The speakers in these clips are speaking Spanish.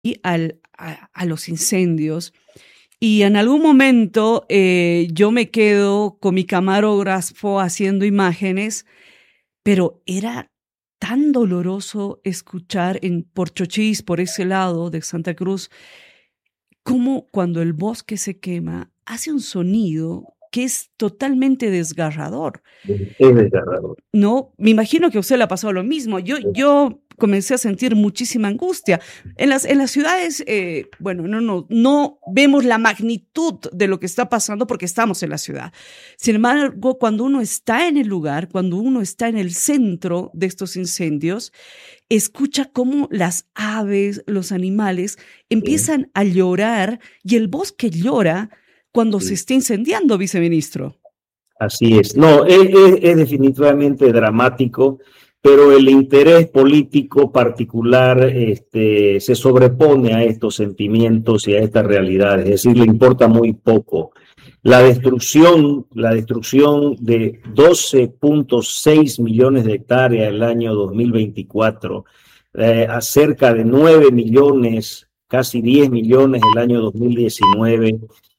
a los incendios. Y en algún momento yo me quedo con mi camarógrafo haciendo imágenes, pero era tan doloroso escuchar en Porchochís, por ese lado de Santa Cruz, como cuando el bosque se quema, hace un sonido que es totalmente desgarrador. Es desgarrador. No, me imagino que a usted le ha pasado lo mismo. Yo comencé a sentir muchísima angustia. En las ciudades, bueno, no vemos la magnitud de lo que está pasando porque estamos en la ciudad. Sin embargo, cuando uno está en el lugar, cuando uno está en el centro de estos incendios, escucha cómo las aves, los animales empiezan a llorar y el bosque llora cuando se está incendiando, viceministro. Así es. No, es definitivamente dramático, pero el interés político particular se sobrepone a estos sentimientos y a estas realidades. Es decir, le importa muy poco. La destrucción de 12.6 millones de hectáreas el año 2024, a cerca de 9 millones, casi 10 millones el año 2019.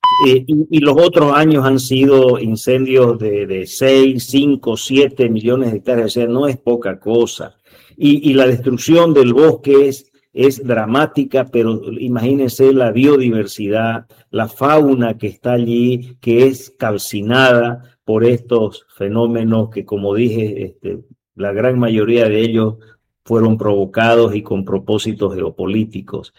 Y los otros años han sido incendios de 6, 5, 7 millones de hectáreas, o sea, no es poca cosa. Y la destrucción del bosque es dramática, pero imagínense la biodiversidad, la fauna que está allí, que es calcinada por estos fenómenos que, como dije, la gran mayoría de ellos fueron provocados y con propósitos geopolíticos.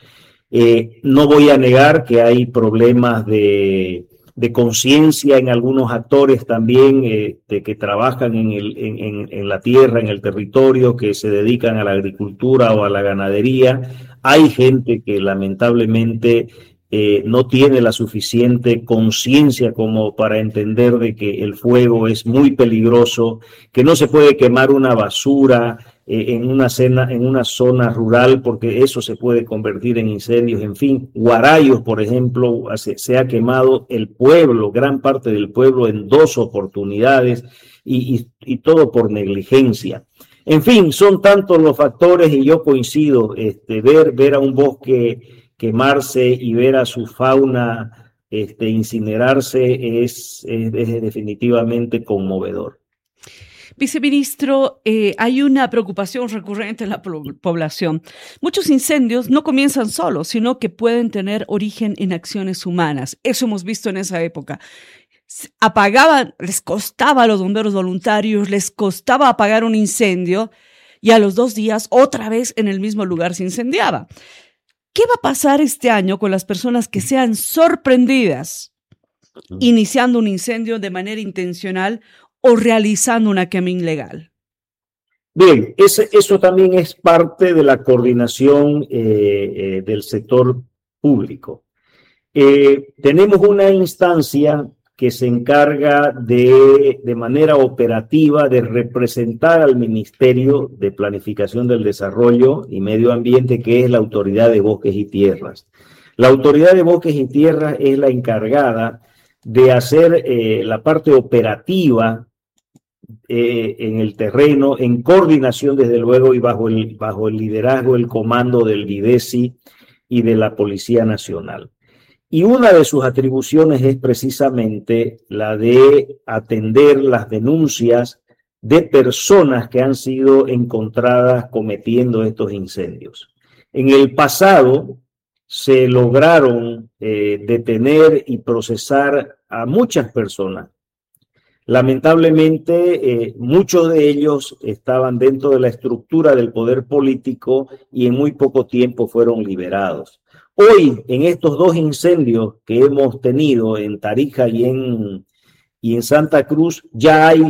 No voy a negar que hay problemas de conciencia en algunos actores también de que trabajan en la tierra, en el territorio, que se dedican a la agricultura o a la ganadería. Hay gente que lamentablemente no tiene la suficiente conciencia como para entender de que el fuego es muy peligroso, que no se puede quemar una basura en una zona rural, porque eso se puede convertir en incendios. En fin, Guarayos, por ejemplo, se ha quemado el pueblo, gran parte del pueblo, en 2 oportunidades y todo por negligencia. En fin, son tantos los factores y yo coincido, ver a un bosque quemarse y ver a su fauna incinerarse es definitivamente conmovedor. Viceministro, hay una preocupación recurrente en la población. Muchos incendios no comienzan solos, sino que pueden tener origen en acciones humanas. Eso hemos visto en esa época. Apagaban, les costaba a los bomberos voluntarios, les costaba apagar un incendio y a los 2 días otra vez en el mismo lugar se incendiaba. ¿Qué va a pasar este año con las personas que sean sorprendidas iniciando un incendio de manera intencional o realizando una quema ilegal? Bien, eso también es parte de la coordinación del sector público. Tenemos una instancia que se encarga de manera operativa de representar al Ministerio de Planificación del Desarrollo y Medio Ambiente, que es la Autoridad de Bosques y Tierras. La Autoridad de Bosques y Tierras es la encargada de hacer la parte operativa en el terreno, en coordinación desde luego y bajo el liderazgo, el comando del Videsi y de la Policía Nacional. Y una de sus atribuciones es precisamente la de atender las denuncias de personas que han sido encontradas cometiendo estos incendios. En el pasado se lograron detener y procesar a muchas personas. Lamentablemente, muchos de ellos estaban dentro de la estructura del poder político y en muy poco tiempo fueron liberados. Hoy, en estos 2 incendios que hemos tenido en Tarija y en Santa Cruz, ya hay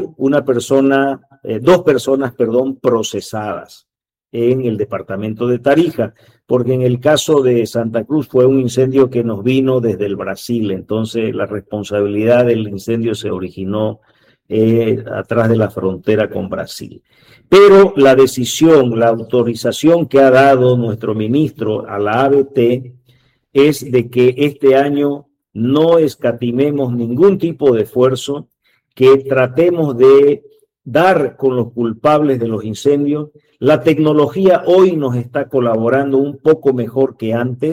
2 personas, procesadas en el departamento de Tarija, porque en el caso de Santa Cruz fue un incendio que nos vino desde el Brasil, entonces la responsabilidad del incendio se originó atrás de la frontera con Brasil. Pero la decisión, la autorización que ha dado nuestro ministro a la ABT es de que este año no escatimemos ningún tipo de esfuerzo, que tratemos de dar con los culpables de los incendios. La tecnología hoy nos está colaborando un poco mejor que antes.